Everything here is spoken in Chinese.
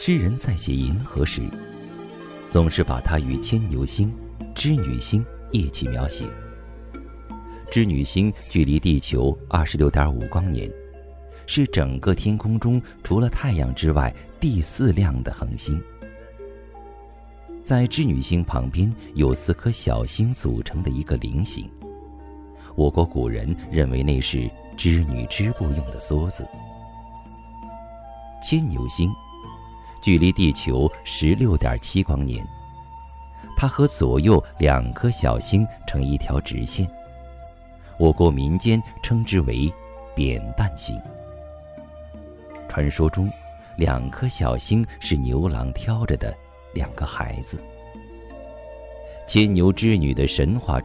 诗人在写银河时，总是把它与牵牛星、织女星一起描写。织女星距离地球26.5光年，是整个天空中除了太阳之外第4亮的恒星。在织女星旁边有4颗小星组成的一个菱形，我国古人认为那是织女织布用的梭子。牵牛星距离地球16.7光年，它和左右2颗小星成一条直线，我国民间称之为扁担星。传说中2颗小星是牛郎挑着的2个孩子。牵牛织女的神话